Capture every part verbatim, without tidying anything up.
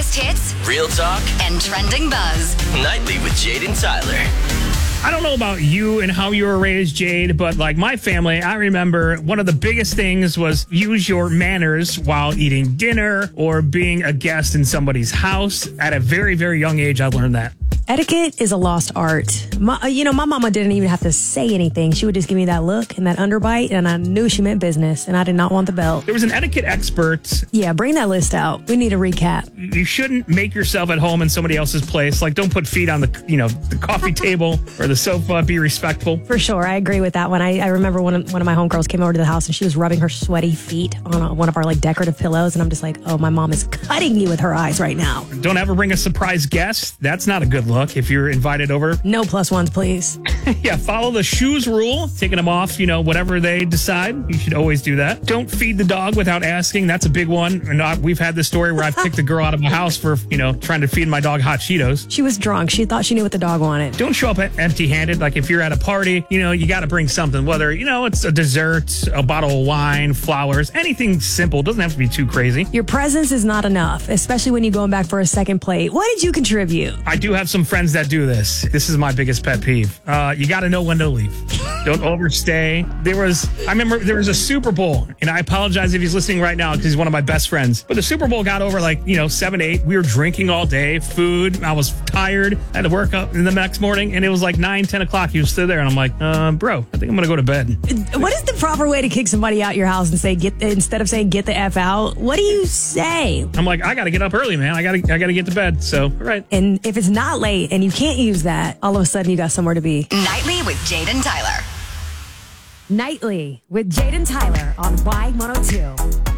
Biggest hits, real talk, and trending buzz. Nightly with Jade and Tyler. I don't know about you and how you were raised, Jade, but like my family, I remember one of the biggest things was use your manners while eating dinner or being a guest in somebody's house. At a very, very young age, I learned that. Etiquette is a lost art. My, you know, my mama didn't even have to say anything. She would just give me that look and that underbite, and I knew she meant business, and I did not want the belt. There was an etiquette expert. Yeah, bring that list out. We need a recap. You shouldn't make yourself at home in somebody else's place. Like, don't put feet on the, you know, the coffee table or the sofa. Be respectful. For sure. I agree with that one. I, I remember one of, one of my homegirls came over to the house, and she was rubbing her sweaty feet on a, one of our, like, decorative pillows, and I'm just like, oh, my mom is cutting me with her eyes right now. Don't ever bring a surprise guest. That's not a good look if you're invited over. No plus ones, please. Yeah, follow the shoes rule. Taking them off, you know, whatever they decide. You should always do that. Don't feed the dog without asking. That's a big one. And I, we've had this story where I've kicked a girl out of my house for, you know, trying to feed my dog hot Cheetos. She was drunk. She thought she knew what the dog wanted. Don't show up empty-handed. Like if you're at a party, you know, you got to bring something, whether, you know, it's a dessert, a bottle of wine, flowers, anything simple. Doesn't have to be too crazy. Your presence is not enough, especially when you're going back for a second plate. What did you contribute? I do have some friends that do this. This is my biggest pet peeve. Uh, you got to know when to leave. Don't overstay. There was, I remember there was a Super Bowl, and I apologize if he's listening right now because he's one of my best friends. But the Super Bowl got over like, you know, seven, eight. We were drinking all day, food. I was tired. I had to work up in the next morning, and it was like nine, ten o'clock. He was still there, and I'm like, uh, bro, I think I'm going to go to bed. What is the proper way to kick somebody out your house and say, get instead of saying, get the F out? What do you say? I'm like, I got to get up early, man. I got to I got to get to bed. So, all right. And if it's not late and you can't use that, all of a sudden you got somewhere to be. Nightly with Jade and Tyler. Nightly with Jade and Tyler on Y one oh two.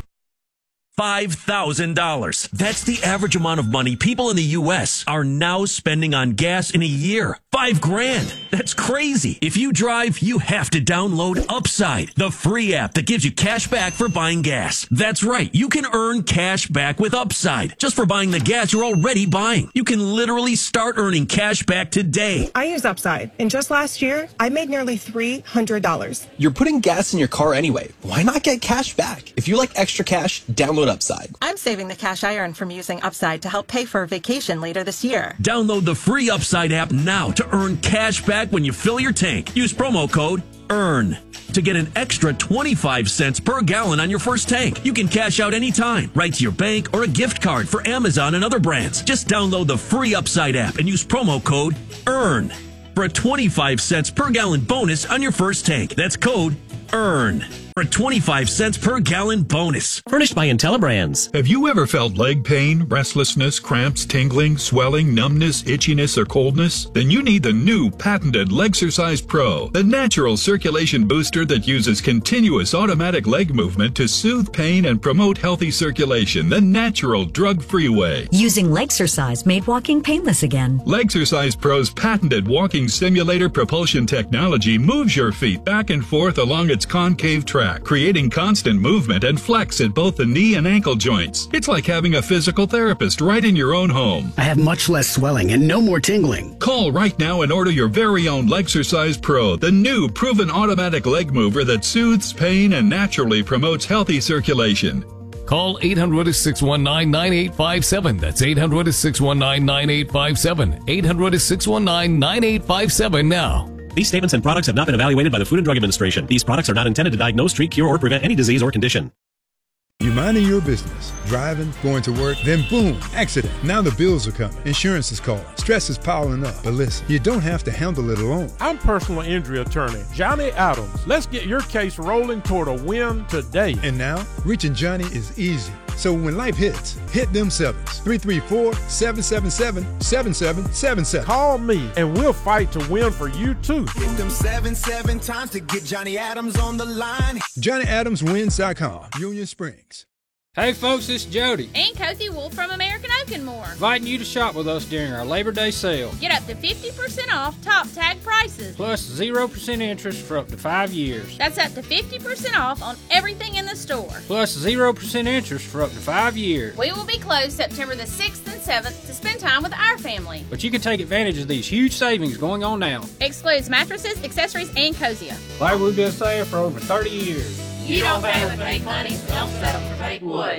five thousand dollars. That's the average amount of money people in the U S are now spending on gas in a year. Five grand. That's crazy. If you drive, you have to download Upside, the free app that gives you cash back for buying gas. That's right. You can earn cash back with Upside just for buying the gas you're already buying. You can literally start earning cash back today. I use Upside, and just last year, I made nearly three hundred dollars. You're putting gas in your car anyway. Why not get cash back? If you like extra cash, download Upside. I'm saving the cash I earn from using Upside to help pay for a vacation later this year. Download the free Upside app now to earn cash back when you fill your tank. Use promo code EARN to get an extra twenty-five cents per gallon on your first tank. You can cash out anytime, right to your bank or a gift card for Amazon and other brands. Just download the free Upside app and use promo code EARN for a twenty-five cents per gallon bonus on your first tank. That's code EARN for a twenty-five cents per gallon bonus. Furnished by IntelliBrands. Have you ever felt leg pain, restlessness, cramps, tingling, swelling, numbness, itchiness, or coldness? Then you need the new patented Legsercise Pro, the natural circulation booster that uses continuous automatic leg movement to soothe pain and promote healthy circulation the natural drug-free way. Using Legsercise made walking painless again. Legsercise Pro's patented walking simulator propulsion technology moves your feet back and forth along its concave track, creating constant movement and flex at both the knee and ankle joints. It's like having a physical therapist right in your own home. I have much less swelling and no more tingling. Call right now and order your very own Legsercise Pro, the new proven automatic leg mover that soothes pain and naturally promotes healthy circulation. Call eight hundred, six one nine, nine eight five seven. That's eight hundred, six one nine, nine eight five seven. eight hundred, six one nine, nine eight five seven now. These statements and products have not been evaluated by the Food and Drug Administration. These products are not intended to diagnose, treat, cure, or prevent any disease or condition. You're minding your business, driving, going to work, then boom, accident. Now the bills are coming. Insurance is calling. Stress is piling up. But listen, you don't have to handle it alone. I'm personal injury attorney Johnny Adams. Let's get your case rolling toward a win today. And now, reaching Johnny is easy. So when life hits, hit them sevens. three three four, seven seven seven, seven seven seven seven. Call me and we'll fight to win for you too. Hit them seven, seven times to get Johnny Adams on the line. Johnny Adams Wins dot com, Union Springs. Hey folks, it's Jody and Cozy Wolf from American Oak and More, inviting you to shop with us during our Labor Day sale. Get up to fifty percent off top tag prices, plus zero percent interest for up to five years. That's up to fifty percent off on everything in the store, plus zero percent interest for up to five years. We will be closed September the sixth and seventh to spend time with our family, but you can take advantage of these huge savings going on now. Excludes mattresses, accessories, and Cosia. Like we've been saying for over thirty years. You don't pay with fake money, so don't settle for fake wood.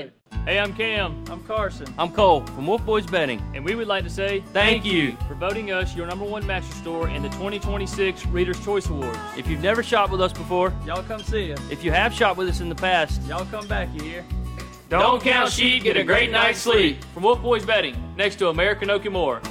Hey, I'm Cam. I'm Carson. I'm Cole from Wolf Boys Betting. And we would like to say thank you for voting us your number one mattress store in the twenty twenty-six Reader's Choice Awards. If you've never shopped with us before, y'all come see us. If you have shopped with us in the past, y'all come back, you hear? Don't count sheep, get a great night's sleep. From Wolf Boys Betting, next to American Oak and More.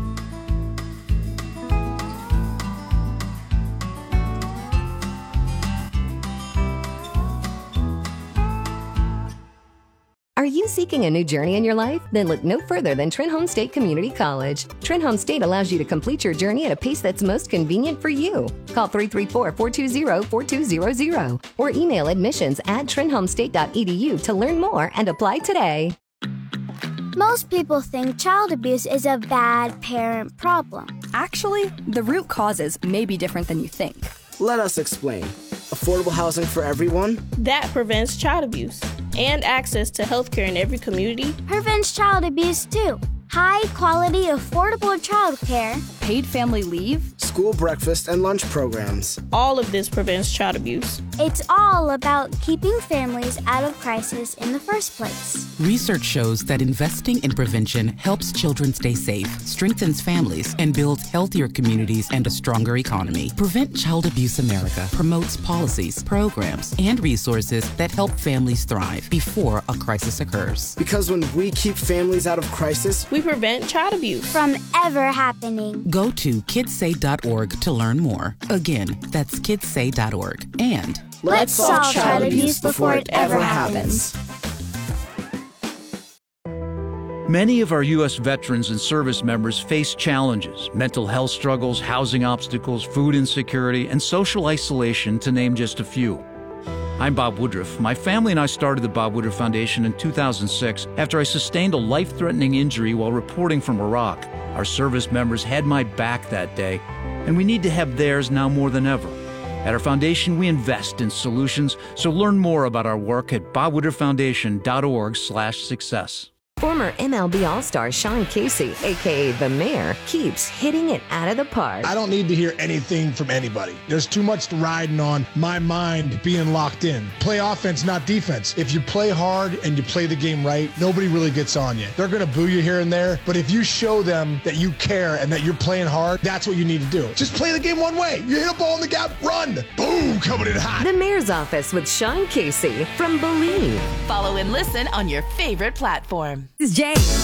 Are you seeking a new journey in your life? Then look no further than Trenholm State Community College. Trenholm State allows you to complete your journey at a pace that's most convenient for you. Call three three four, four two zero, four two zero zero or email admissions at trenholm state dot e d u to learn more and apply today. Most people think child abuse is a bad parent problem. Actually, the root causes may be different than you think. Let us explain. Affordable housing for everyone? That prevents child abuse. And access to healthcare in every community. Prevents child abuse too. High quality, affordable childcare. Paid family leave. School breakfast and lunch programs. All of this prevents child abuse. It's all about keeping families out of crisis in the first place. Research shows that investing in prevention helps children stay safe, strengthens families, and builds healthier communities and a stronger economy. Prevent Child Abuse America promotes policies, programs, and resources that help families thrive before a crisis occurs. Because when we keep families out of crisis, we prevent child abuse from ever happening. Go to kids say dot org to learn more. Again, that's kids say dot org. And let's solve child abuse before it ever happens. Many of our U S veterans and service members face challenges, mental health struggles, housing obstacles, food insecurity, and social isolation, to name just a few. I'm Bob Woodruff. My family and I started the Bob Woodruff Foundation in two thousand six after I sustained a life-threatening injury while reporting from Iraq. Our service members had my back that day, and we need to have theirs now more than ever. At our foundation, we invest in solutions, so learn more about our work at bob woodruff foundation dot org slash success. Former M L B All-Star Sean Casey, a k a. The Mayor, keeps hitting it out of the park. I don't need to hear anything from anybody. There's too much riding on my mind being locked in. Play offense, not defense. If you play hard and you play the game right, nobody really gets on you. They're going to boo you here and there, but if you show them that you care and that you're playing hard, that's what you need to do. Just play the game one way. You hit a ball in the gap, run. Boom, coming in hot. The Mayor's Office with Sean Casey from Believe. Follow and listen on your favorite platform. This is Jay.